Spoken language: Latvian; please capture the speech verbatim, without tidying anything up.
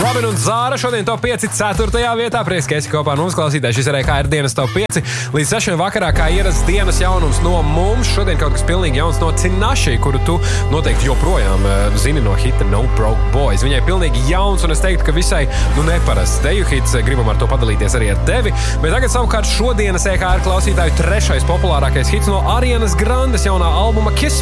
Robin un Zāra šodien top pieci ceturtajā vietā. Prieks, ka esi kopā ar mums klausītāji. Šis ir E K R dienas top pieci. Līdz sešiem vakarā, kā ierasts dienas jaunums no mums. Šodien kaut kas pilnīgi jauns no Cinaši, kuru tu noteikti joprojām uh, zini no hita No Broke Boys. Viņai pilnīgi jauns un es teiktu, ka visai nu, neparasts deju hits. Gribam ar to padalīties arī ar tevi. Bet tagad savukārt šodienas E K R klausītāju trešais populārākais hits no Arianas Grandes jaunā albuma Kiss